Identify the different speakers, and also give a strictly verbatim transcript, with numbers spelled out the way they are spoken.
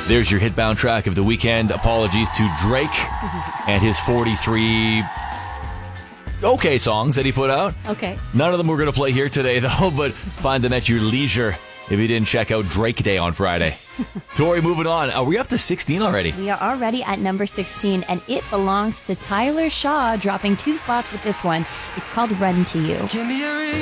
Speaker 1: There's your hitbound track of the weekend. Apologies to Drake and his forty-three okay songs that he put out.
Speaker 2: Okay.
Speaker 1: None of them we're going to play here today, though, but find them at your leisure if you didn't check out Drake Day on Friday. Tori, moving on. Are we up to sixteen already?
Speaker 2: We are already at number sixteen, and it belongs to Tyler Shaw, dropping two spots with this one. It's called Run to You.
Speaker 3: Give me a reason.